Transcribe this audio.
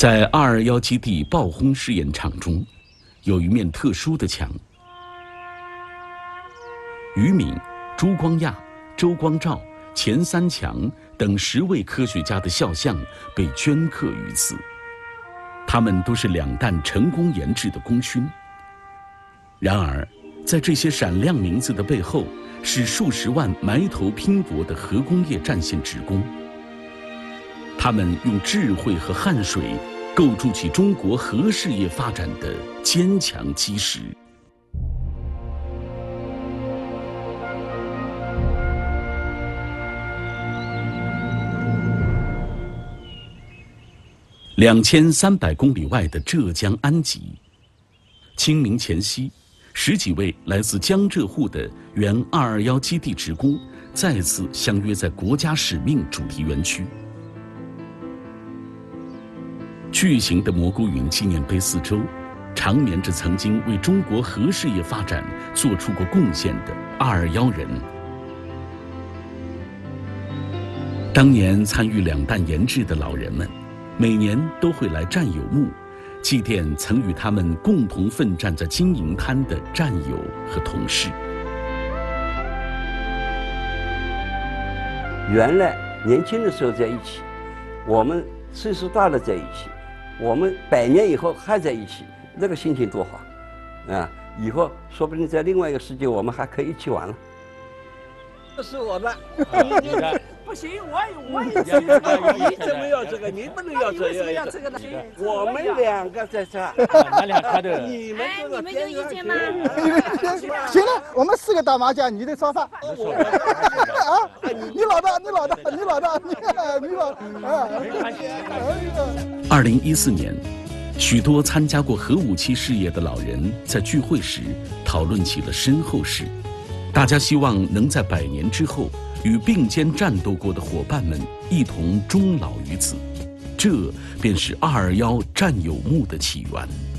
在221基地爆轰试验场中，有一面特殊的墙。于敏、朱光亚、周光召、钱三强等10位科学家的肖像被镌刻于此。他们都是两弹成功研制的功勋。然而，在这些闪亮名字的背后，是数十万埋头拼搏的核工业战线职工。他们用智慧和汗水构筑起中国核事业发展的坚强基石。2300公里外的浙江安吉，清明前夕，10几位来自江浙沪的原221基地职工再次相约在国家使命主题园区。巨型的蘑菇云纪念碑四周，长眠着曾经为中国核事业发展做出过贡献的221人。当年参与两弹研制的老人们，每年都会来战友墓，祭奠曾与他们共同奋战在金银滩的战友和同事。 原来年轻的时候在一起，我们岁数大了在一起，我们100年以后还在一起，那个心情多好啊！以后说不定在另外一个世界，我们还可以一起玩了。这是我的，不行，我也这个，你怎么要这个？你不能要这个，要这个的。我们2个在这， 哪俩他的？ 你们有意见吗？ 行了，我们4个打麻将，你得烧饭。啊，你老大 ，2014年，许多参加过核武器事业的老人在聚会时讨论起了身后事。大家希望能在100年之后，与并肩战斗过的伙伴们一同终老于此，这便是221战友墓的起源。